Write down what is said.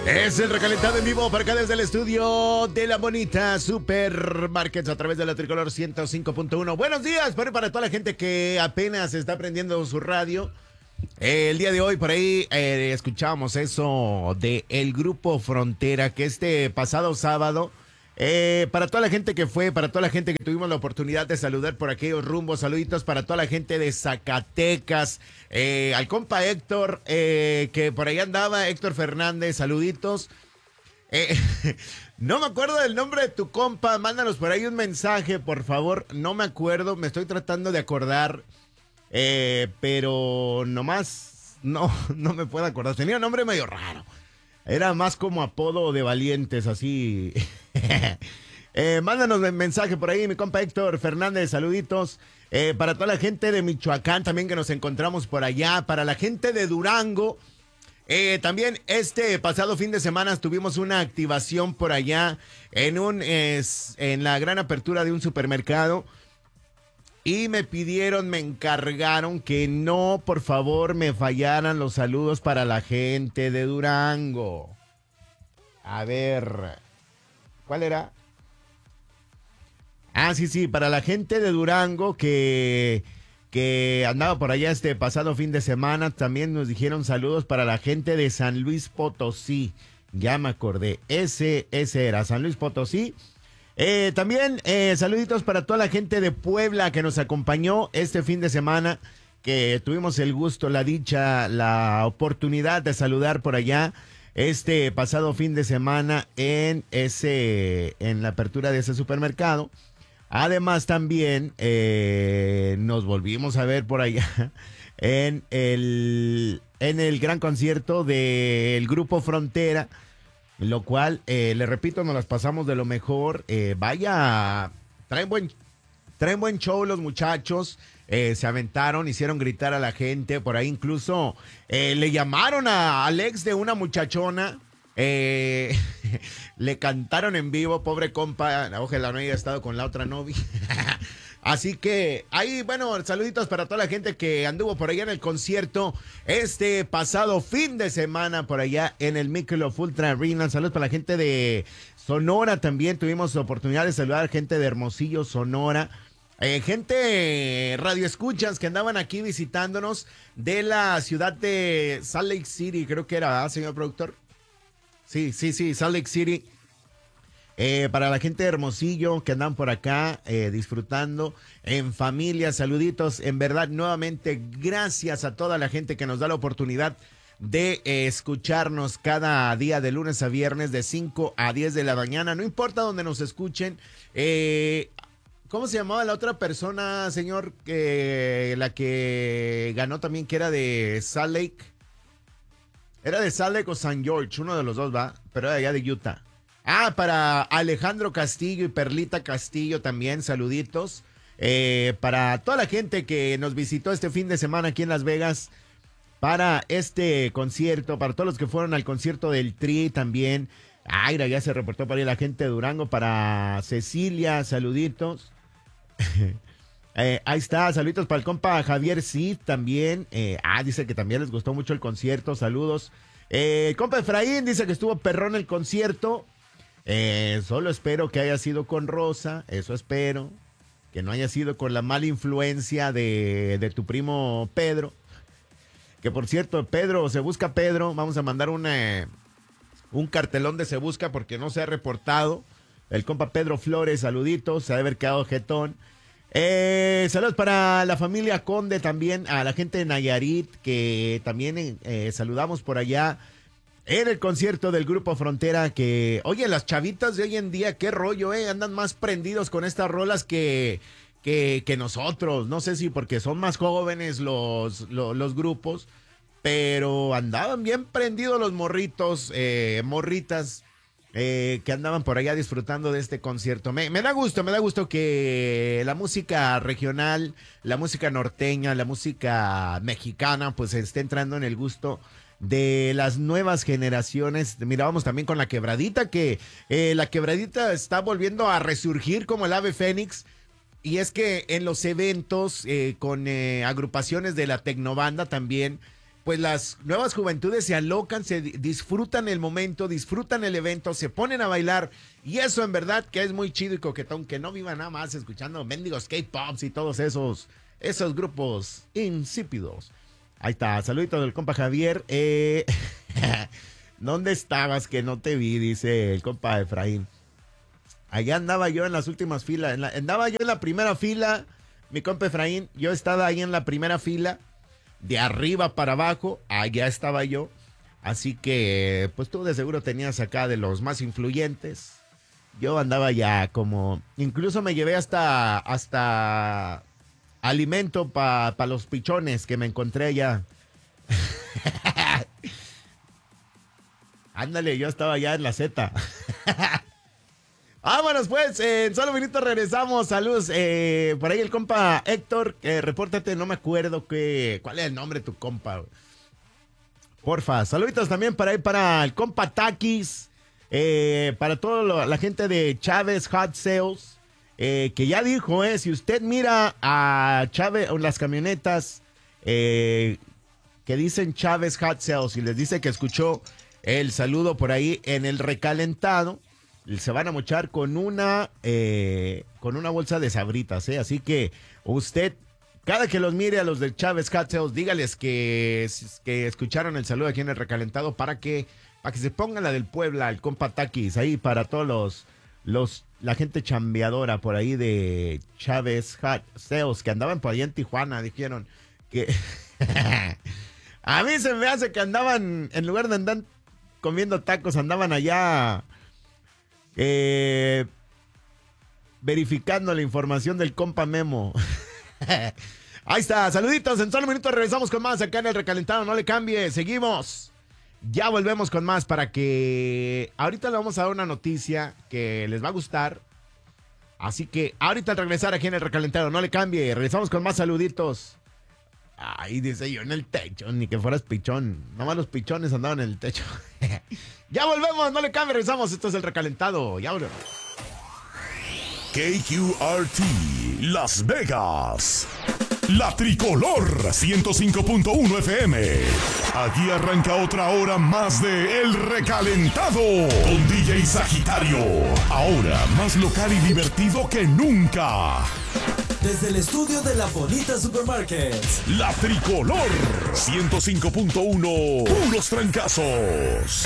Es el recalentado en vivo para acá desde el estudio de la bonita Supermarkets a través de la Tricolor 105.1. Buenos días para toda la gente que apenas está prendiendo su radio. El día de hoy por ahí escuchábamos eso de el Grupo Frontera, que este pasado sábado, para toda la gente que fue, para toda la gente que tuvimos la oportunidad de saludar por aquellos rumbos, saluditos para toda la gente de Zacatecas, al compa Héctor, que por ahí andaba, Héctor Fernández, saluditos. Eh, no me acuerdo del nombre de tu compa, mándanos por ahí un mensaje, por favor, no me acuerdo, me estoy tratando de acordar. Pero nomás no me puedo acordar. Tenía un nombre medio raro. Era más como apodo de valientes, así. Mándanos un mensaje por ahí, mi compa Héctor Fernández, saluditos. Para toda la gente de Michoacán también que nos encontramos por allá. Para la gente de Durango. También este pasado fin de semana tuvimos una activación por allá en la gran apertura de un supermercado. Y me encargaron que no, por favor, me fallaran los saludos para la gente de Durango. A ver, ¿cuál era? Ah, sí, para la gente de Durango que andaba por allá este pasado fin de semana, también nos dijeron saludos para la gente de San Luis Potosí. Ya me acordé, ese era San Luis Potosí. También saluditos para toda la gente de Puebla que nos acompañó este fin de semana, que tuvimos el gusto, la dicha, la oportunidad de saludar por allá este pasado fin de semana en la apertura de ese supermercado. Además también nos volvimos a ver por allá en el gran concierto del Grupo Frontera. Lo cual, le repito, nos las pasamos de lo mejor. Traen buen show los muchachos. Se aventaron, hicieron gritar a la gente. Por ahí incluso le llamaron al ex de una muchachona. Le cantaron en vivo, pobre compa. Ojalá no haya estado con la otra novia. Así que ahí, bueno, saluditos para toda la gente que anduvo por allá en el concierto este pasado fin de semana por allá en el Michelob Ultra Arena. Saludos para la gente de Sonora también. Tuvimos oportunidad de saludar gente de Hermosillo, Sonora. Gente radio escuchas que andaban aquí visitándonos de la ciudad de Salt Lake City, creo que era, señor productor. Sí, Salt Lake City. Para la gente de Hermosillo que andan por acá disfrutando en familia, saluditos. En verdad, nuevamente, gracias a toda la gente que nos da la oportunidad de escucharnos cada día de lunes a viernes de 5 a 10 de la mañana. No importa donde nos escuchen. ¿Cómo se llamaba la otra persona, señor? La que ganó también, que era de Salt Lake. Era de Salt Lake o San George, uno de los dos, va, pero era allá de Utah. Para Alejandro Castillo y Perlita Castillo también, saluditos. Para toda la gente que nos visitó este fin de semana aquí en Las Vegas para este concierto, para todos los que fueron al concierto del Tri también. Mira, ya se reportó para ahí la gente de Durango, para Cecilia, saluditos. Ahí está, saluditos para el compa Javier Cid también. Dice que también les gustó mucho el concierto, saludos. El compa Efraín dice que estuvo perrón el concierto. Solo espero que haya sido con Rosa, eso espero, que no haya sido con la mala influencia de tu primo Pedro, que por cierto, Pedro, se busca Pedro, vamos a mandar un cartelón de se busca porque no se ha reportado, el compa Pedro Flores, saluditos, se ha de haber quedado jetón. Saludos para la familia Conde también, a la gente de Nayarit, que también saludamos por allá. En el concierto del Grupo Frontera, que, oye, las chavitas de hoy en día, qué rollo, andan más prendidos con estas rolas que nosotros. No sé si porque son más jóvenes los grupos, pero andaban bien prendidos los morritos, morritas, que andaban por allá disfrutando de este concierto. Me da gusto que la música regional, la música norteña, la música mexicana, pues esté entrando en el gusto de las nuevas generaciones. Mirábamos también con La Quebradita, que La Quebradita está volviendo a resurgir como el ave fénix. Y es que en los eventos con agrupaciones de la Tecnobanda también pues las nuevas juventudes se alocan, disfrutan el momento, disfrutan el evento, se ponen a bailar. Y eso en verdad que es muy chido y coquetón, que no viva nada más escuchando mendigos K-Pops y todos esos grupos insípidos. Ahí está, saludito del compa Javier. ¿Dónde estabas que no te vi? Dice el compa Efraín. Allá andaba yo en las últimas filas. Andaba yo en la primera fila, mi compa Efraín. Yo estaba ahí en la primera fila. De arriba para abajo, allá estaba yo. Así que, pues tú de seguro tenías acá de los más influyentes. Yo andaba ya como... Incluso me llevé hasta alimento para los pichones que me encontré allá. Ándale, yo estaba ya en la Z. Vámonos pues, en solo minutos regresamos. Saludos, por ahí el compa Héctor, repórtate, no me acuerdo cuál es el nombre de tu compa. Porfa, saluditos también para el compa Takis, para toda la gente de Chávez Hot Sales, que ya dijo, si usted mira a Chávez, las camionetas que dicen Chávez Hot Sales y les dice que escuchó el saludo por ahí en el recalentado, se van a mochar con una bolsa de sabritas, Así que usted, cada que los mire a los de Chávez Hot Sales, dígales que escucharon el saludo aquí en el recalentado para que se pongan la del Puebla, el compa Takis, ahí para todos la gente chambeadora por ahí de Chávez Hot Sales, que andaban por allá en Tijuana, dijeron que... A mí se me hace que andaban, en lugar de andar comiendo tacos, andaban allá... verificando la información del compa Memo. Ahí está, saluditos, en solo minutos regresamos con más acá en el recalentado, no le cambie, seguimos, ya volvemos con más para que ahorita le vamos a dar una noticia que les va a gustar, así que ahorita al regresar aquí en el recalentado, no le cambie, regresamos con más saluditos. Ay, dice yo en el techo, ni que fueras pichón. Nomás los pichones andaban en el techo. Ya volvemos, no le cambie, regresamos. Esto es el recalentado. Ya volvemos. KQRT Las Vegas. La Tricolor 105.1 FM. Aquí arranca otra hora más de El Recalentado con DJ Sagitario. Ahora más local y divertido que nunca. Desde el estudio de La Bonita Supermarket. La Tricolor 105.1. Puros trancazos.